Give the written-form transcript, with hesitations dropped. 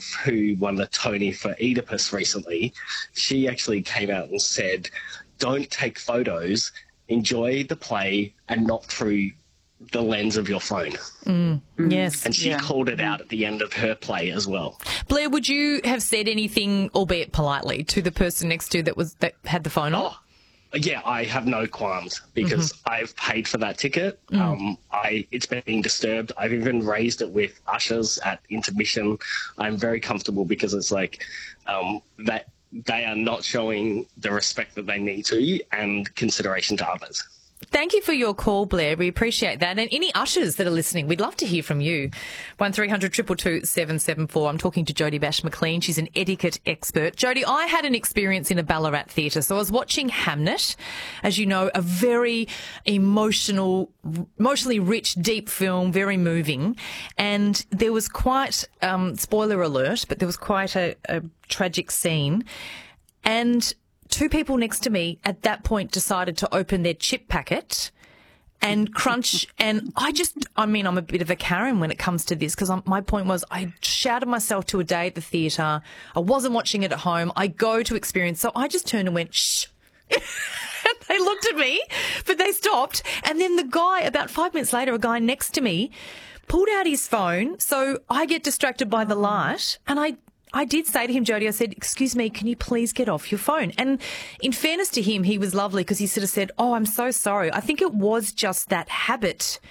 who won the Tony for Oedipus recently, she actually came out and said, don't take photos, enjoy the play and not through the lens of your phone. Yes. And she called it out at the end of her play as well. Blair, would you have said anything, albeit politely, to the person next to you that had the phone on? Yeah, I have no qualms because I've paid for that ticket. It's being disturbed. I've even raised it with ushers at intermission. I'm very comfortable because it's like that they are not showing the respect that they need to and consideration to others. Thank you for your call, Blair. We appreciate that. And any ushers that are listening, we'd love to hear from you. 1300 222 774. I'm talking to Jodie Bash-McLean. She's an etiquette expert. Jodie, I had an experience in a Ballarat theatre. So I was watching Hamnet, as you know, a very emotionally rich, deep film, very moving. And there was quite, spoiler alert, but there was quite a tragic scene. And two people next to me at that point decided to open their chip packet and crunch. And I'm a bit of a Karen when it comes to this because my point was I shouted myself to a day at the theatre. I wasn't watching it at home. I go to experience. So I just turned and went, shh. They looked at me, but they stopped. And then the guy, about 5 minutes later, a guy next to me pulled out his phone. So I get distracted by the light and I did say to him, Jodie, I said, excuse me, can you please get off your phone? And in fairness to him, he was lovely because he sort of said, oh, I'm so sorry. I think it was just that habit